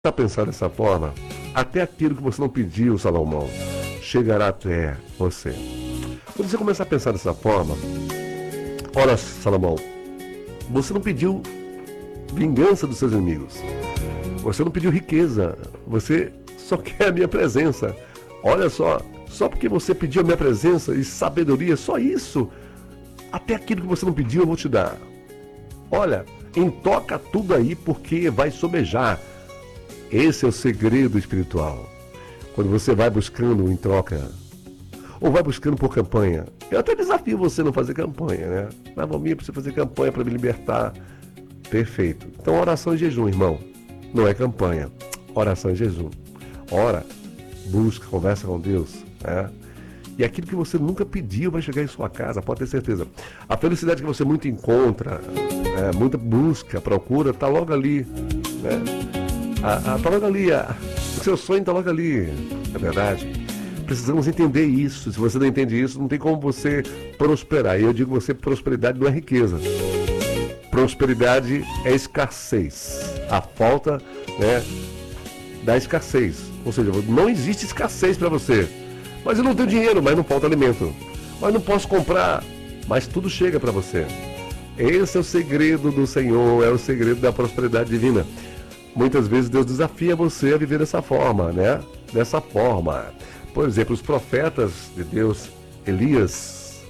a pensar dessa forma, até aquilo que você não pediu, Salomão, chegará até você. Quando você começar a pensar dessa forma, olha, Salomão, você não pediu vingança dos seus inimigos. Você não pediu riqueza. Você só quer a minha presença. Olha só porque você pediu a minha presença e sabedoria, só isso, até aquilo que você não pediu eu vou te dar. Olha, entoca tudo aí porque vai sobejar. Esse é o segredo espiritual. Quando você vai buscando em troca, ou vai buscando por campanha. Eu até desafio você a não fazer campanha, né? Mas Valmir, precisa fazer campanha para me libertar. Perfeito. Então, oração e jejum, irmão. Não é campanha. Oração e jejum. Ora, busca, conversa com Deus. Né? E aquilo que você nunca pediu vai chegar em sua casa, pode ter certeza. A felicidade que você muito encontra, muita busca, procura, está logo ali. Né? Está logo ali. O seu sonho está logo ali. É verdade. Precisamos entender isso. Se você não entende isso, não tem como você prosperar. E eu digo você, prosperidade não é riqueza. Prosperidade é escassez. A falta, né, da escassez. Ou seja, não existe escassez para você. Mas eu não tenho dinheiro, mas não falta alimento. Mas não posso comprar, mas tudo chega para você. Esse é o segredo do Senhor, é o segredo da prosperidade divina. Muitas vezes Deus desafia você a viver dessa forma, né? Dessa forma. Por exemplo, os profetas de Deus, Elias,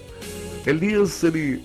ele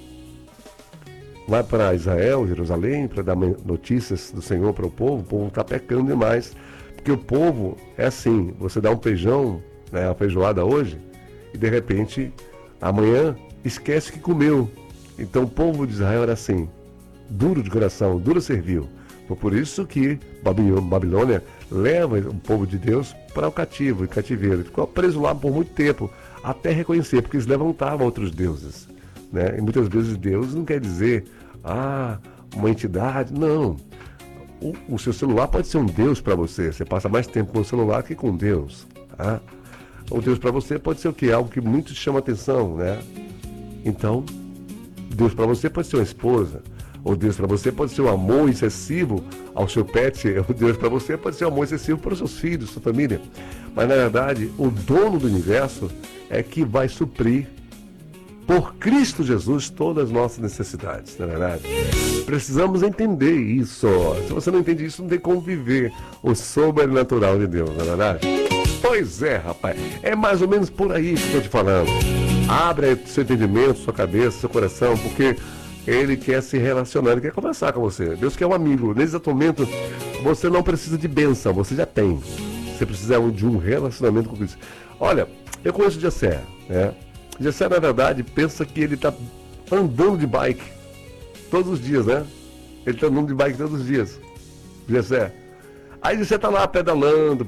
vai para Israel, Jerusalém, para dar notícias do Senhor para o povo está pecando demais. Porque o povo é assim, você dá um feijão, né, uma feijoada hoje, e de repente, amanhã, esquece que comeu. Então o povo de Israel era assim, duro de coração, duro servil. Foi por isso que Babilônia leva o povo de Deus para o cativeiro. Ele ficou preso lá por muito tempo, até reconhecer, porque eles levantavam outros deuses. Né? E muitas vezes Deus não quer dizer, uma entidade, não. O seu celular pode ser um Deus para você. Você passa mais tempo com o celular que com Deus. Tá? O Deus para você pode ser o quê? Algo que muito te chama atenção, né? Então, Deus para você pode ser uma esposa. Ou Deus para você pode ser um amor excessivo ao seu pet. Ou Deus para você pode ser um amor excessivo para os seus filhos, sua família. Mas, na verdade, o dono do universo é que vai suprir por Cristo Jesus todas as nossas necessidades, não é verdade? Precisamos entender isso. Se você não entende isso, não tem como viver o sobrenatural de Deus, não é verdade? Pois é, rapaz. É mais ou menos por aí que eu estou te falando. Abre seu entendimento, sua cabeça, seu coração, porque Ele quer se relacionar, Ele quer conversar com você. Deus quer um amigo. Nesse exato momento, você não precisa de bênção, você já tem. Você precisa de um relacionamento com Cristo. Olha, eu conheço o Jessé, né? Jessé, na verdade, pensa que ele está andando de bike todos os dias, né? Ele está andando de bike todos os dias. Jessé. Aí você está lá pedalando.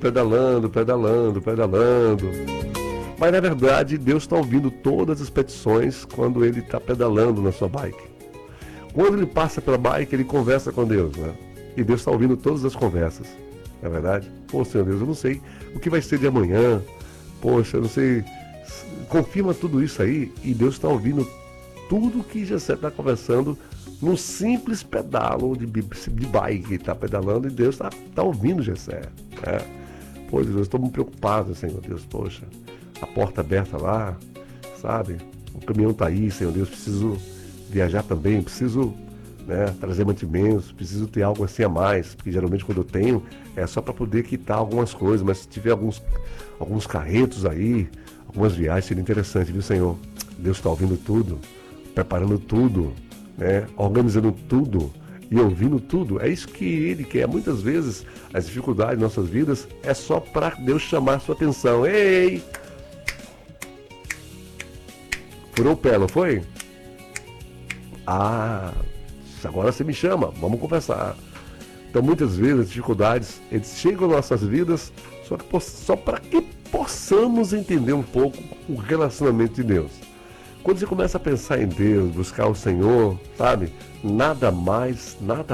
Mas, na verdade, Deus está ouvindo todas as petições quando ele está pedalando na sua bike. Quando ele passa pela bike, ele conversa com Deus, né? E Deus está ouvindo todas as conversas. Não é verdade? Pô, Senhor Deus, eu não sei o que vai ser de amanhã. Poxa, eu não sei. Confirma tudo isso aí e Deus está ouvindo tudo que Jessé está conversando num simples pedalo de bike. Está pedalando e Deus está ouvindo Jessé. Né? Pô, Deus, eu estou muito preocupado, Senhor Deus. Poxa, a porta aberta lá, sabe? O caminhão está aí, Senhor Deus. Preciso viajar também, preciso, né, trazer mantimentos, preciso ter algo assim a mais. Porque geralmente quando eu tenho é só para poder quitar algumas coisas. Mas se tiver alguns carretos aí, algumas viagens, seria interessante, viu, Senhor? Deus está ouvindo tudo, preparando tudo, né? Organizando tudo e ouvindo tudo. É isso que Ele quer. Muitas vezes, as dificuldades de nossas vidas é só para Deus chamar a sua atenção. Ei! Furou o pé, não foi? Agora você me chama, vamos conversar. Então, muitas vezes, as dificuldades, eles chegam nas nossas vidas só para que possamos entender um pouco o relacionamento de Deus. Quando você começa a pensar em Deus, buscar o Senhor, sabe? Nada mais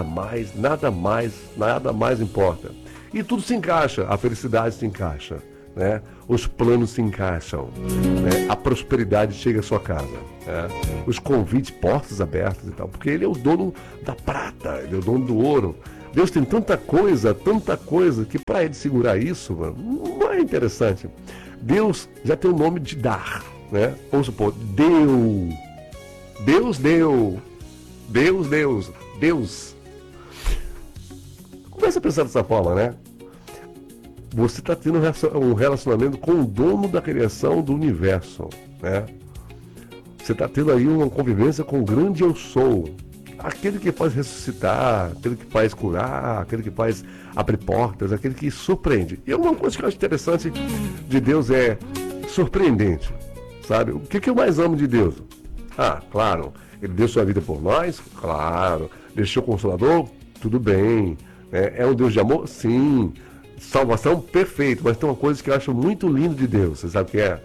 importa. E tudo se encaixa, a felicidade se encaixa, né? Os planos se encaixam, né? A prosperidade chega à sua casa, né? Os convites, portas abertas e tal, porque Ele é o dono da prata, Ele é o dono do ouro. Deus tem tanta coisa, que para ele segurar isso, mano, não é interessante. Deus já tem o nome de dar, né? Vamos supor, Deus deu. Deus. Começa a pensar dessa forma, né? Você está tendo um relacionamento com o dono da criação do universo, né? Você está tendo aí uma convivência com o grande eu sou. Aquele que faz ressuscitar, aquele que faz curar, aquele que faz abrir portas, aquele que surpreende. E uma coisa que eu acho interessante de Deus é surpreendente, sabe? O que eu mais amo de Deus? Ah, claro, Ele deu sua vida por nós, claro. Deixou o Consolador, tudo bem. É um Deus de amor? Sim. Salvação? Perfeito. Mas tem uma coisa que eu acho muito lindo de Deus, você sabe o que é?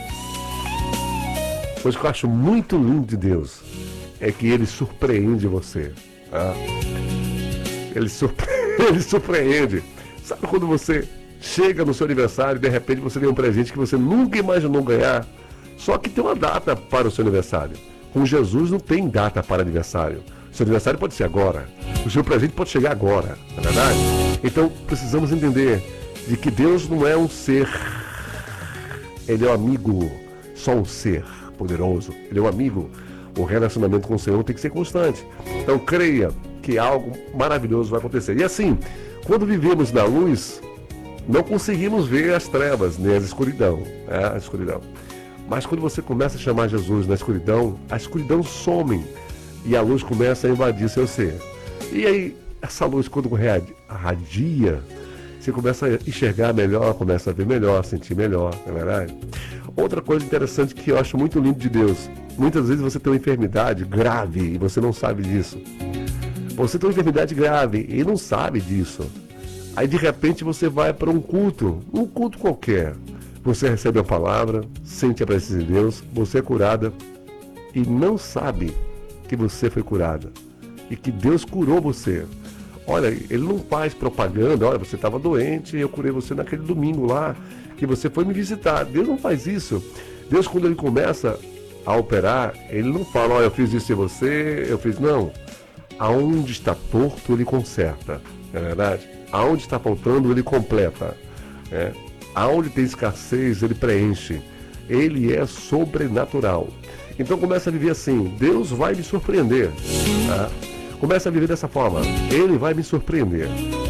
Coisa que eu acho muito lindo de Deus é que Ele surpreende você. Tá? Ele surpreende. Sabe quando você chega no seu aniversário e de repente você ganha um presente que você nunca imaginou ganhar? Só que tem uma data para o seu aniversário. Com Jesus não tem data para aniversário. O seu aniversário pode ser agora. O seu presente pode chegar agora, não é verdade? Então precisamos entender de que Deus não é um ser. Ele é um amigo, só um ser poderoso. Ele é um amigo. O relacionamento com o Senhor tem que ser constante. Então creia que algo maravilhoso vai acontecer. E assim, quando vivemos na luz, não conseguimos ver as trevas, nem a escuridão. Mas quando você começa a chamar Jesus na escuridão, a escuridão some e a luz começa a invadir seu ser. E aí, essa luz quando radia, você começa a enxergar melhor, começa a ver melhor, sentir melhor, não é verdade? Outra coisa interessante que eu acho muito lindo de Deus, muitas vezes você tem uma enfermidade grave e você não sabe disso. Você tem uma enfermidade grave e não sabe disso. Aí de repente você vai para um culto qualquer. Você recebe a palavra, sente a presença de Deus, você é curada e não sabe que você foi curada e que Deus curou você. Olha, Ele não faz propaganda, olha, você estava doente e eu curei você naquele domingo lá, que você foi me visitar. Deus não faz isso. Deus, quando Ele começa a operar, Ele não fala, olha, eu fiz isso em você, eu fiz... Não. Aonde está torto, Ele conserta. Não é verdade? Aonde está faltando, Ele completa. Aonde tem escassez, Ele preenche. Ele é sobrenatural. Então começa a viver assim, Deus vai me surpreender. Tá? Começa a viver dessa forma, Ele vai me surpreender.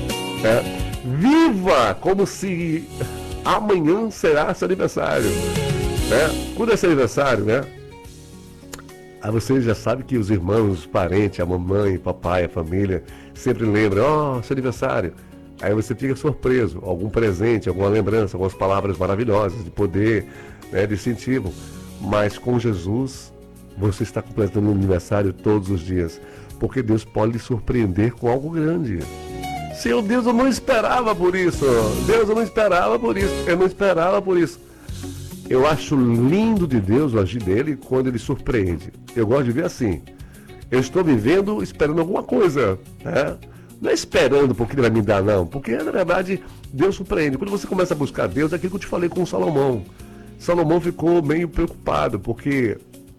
Viva como se amanhã será seu aniversário. Quando é seu aniversário, aí você já sabe que os irmãos, os parentes, a mamãe, o papai, a família, sempre lembram, seu aniversário. Aí você fica surpreso, algum presente, alguma lembrança, algumas palavras maravilhosas de poder, de incentivo. Mas com Jesus, você está completando o aniversário todos os dias, porque Deus pode lhe surpreender com algo grande. Senhor Deus, eu não esperava por isso. Deus, eu não esperava por isso. Eu não esperava por isso. Eu acho lindo de Deus o agir dele quando ele surpreende. Eu gosto de ver assim. Eu estou vivendo esperando alguma coisa, Não é esperando porque ele vai me dar, não. Porque, na verdade, Deus surpreende. Quando você começa a buscar Deus, é aquilo que eu te falei com Salomão. Salomão ficou meio preocupado, porque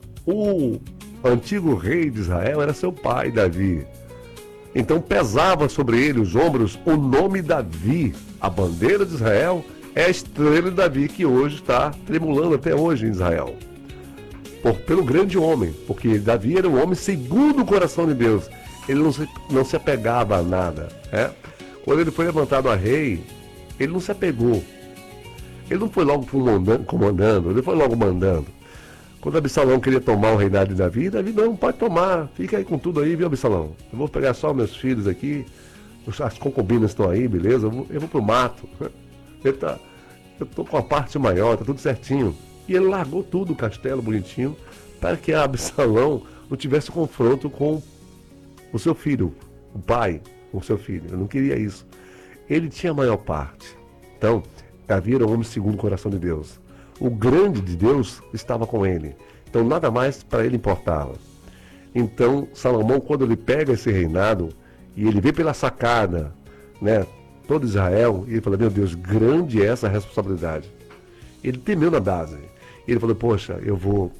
o antigo rei de Israel era seu pai, Davi. Então pesava sobre ele os ombros o nome Davi. A bandeira de Israel é a estrela de Davi, que hoje está tremulando até hoje em Israel. Pelo grande homem, porque Davi era um homem segundo o coração de Deus. Ele não se apegava a nada. Quando ele foi levantado a rei, ele não se apegou. Ele não foi logo comandando, ele foi logo mandando. Quando Absalão queria tomar o reinado de Davi, Davi não pode tomar, fica aí com tudo aí, viu, Absalão? Eu vou pegar só meus filhos aqui, as concubinas estão aí, beleza? Eu vou pro mato. Eu tô com a parte maior, tá tudo certinho. E ele largou tudo, o castelo bonitinho, para que Absalão não tivesse confronto com o seu filho, o pai, com o seu filho. Eu não queria isso. Ele tinha a maior parte. Então, Davi era um homem segundo o coração de Deus. O grande de Deus estava com ele. Então nada mais para ele importava. Então Salomão, quando ele pega esse reinado e ele vê pela sacada, todo Israel, e ele fala, meu Deus, grande é essa responsabilidade. Ele temeu na base. Ele falou, poxa, eu vou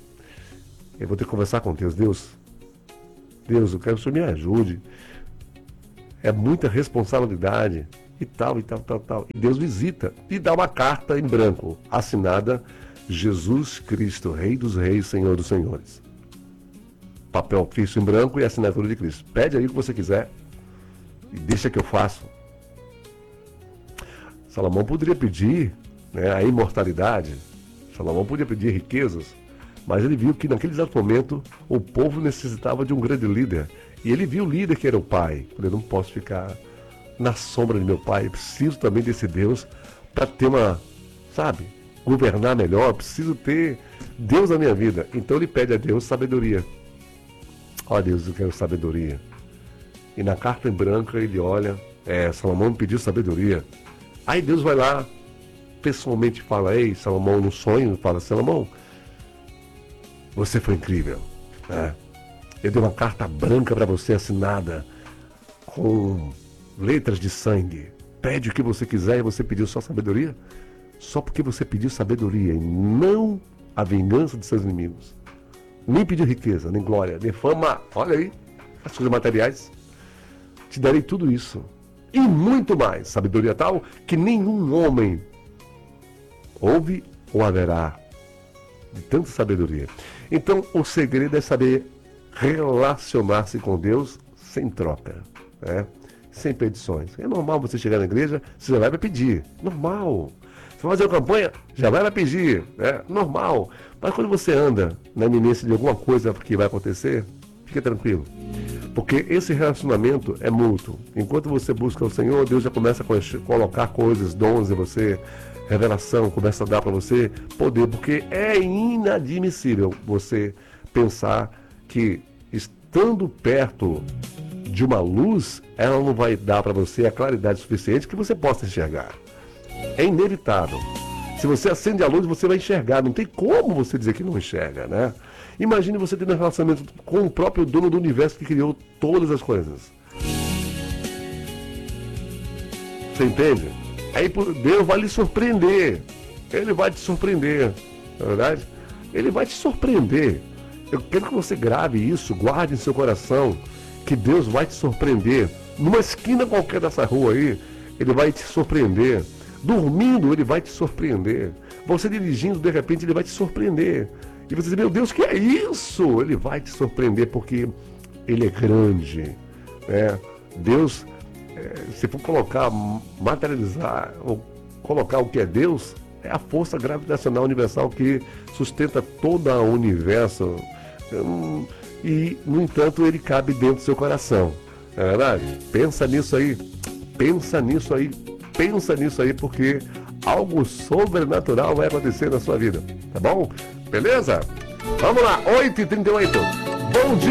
ter que conversar com Deus. Deus, eu quero que o Senhor me ajude. É muita responsabilidade. E tal. E Deus visita e dá uma carta em branco, assinada Jesus Cristo, Rei dos Reis, Senhor dos Senhores. Papel ofício em branco e assinatura de Cristo. Pede aí o que você quiser e deixa que eu faço. Salomão poderia pedir, né, a imortalidade. Salomão podia pedir riquezas, mas ele viu que naquele exato momento o povo necessitava de um grande líder. E ele viu o líder que era o pai. Eu não posso ficar na sombra de meu pai, eu preciso também desse Deus para ter governar melhor, eu preciso ter Deus na minha vida. Então ele pede a Deus sabedoria. Ó Deus, eu quero sabedoria. E na carta em branco ele olha, Salomão me pediu sabedoria. Aí Deus vai lá, pessoalmente fala, ei, Salomão, no sonho, fala, Salomão, você foi incrível, né? Eu dei uma carta branca para você assinada com letras de sangue. Pede o que você quiser e você pediu só sabedoria? Só porque você pediu sabedoria e não a vingança de seus inimigos. Nem pediu riqueza, nem glória, nem fama. Olha aí, as coisas materiais. Te darei tudo isso. E muito mais. Sabedoria tal que nenhum homem houve ou haverá de tanta sabedoria. Então, o segredo é saber relacionar-se com Deus sem troca, né? Sem petições. É normal você chegar na igreja, você já vai pedir. Normal. Você vai fazer uma campanha, já vai pedir. É normal. Mas quando você anda na iminência de alguma coisa que vai acontecer, fica tranquilo. Porque esse relacionamento é mútuo. Enquanto você busca o Senhor, Deus já começa a colocar coisas, dons em você, revelação, começa a dar para você poder. Porque é inadmissível você pensar que estando perto de uma luz, ela não vai dar para você a claridade suficiente que você possa enxergar. É inevitável. Se você acende a luz, você vai enxergar. Não tem como você dizer que não enxerga, né? Imagine você tendo um relacionamento com o próprio dono do universo que criou todas as coisas. Você entende? Aí Deus vai lhe surpreender. Ele vai te surpreender. Não é verdade? Ele vai te surpreender. Eu quero que você grave isso, guarde em seu coração, que Deus vai te surpreender. Numa esquina qualquer dessa rua aí, Ele vai te surpreender. Dormindo, Ele vai te surpreender. Você dirigindo, de repente, Ele vai te surpreender. E você diz, meu Deus, que é isso? Ele vai te surpreender porque Ele é grande, né? Deus, se for colocar, materializar, ou colocar o que é Deus, é a força gravitacional universal que sustenta todo o universo. E, no entanto, Ele cabe dentro do seu coração. Não é verdade? Pensa nisso aí. Pensa nisso aí. Pensa nisso aí, porque algo sobrenatural vai acontecer na sua vida. Tá bom? Beleza? Vamos lá, 8h38. Bom dia!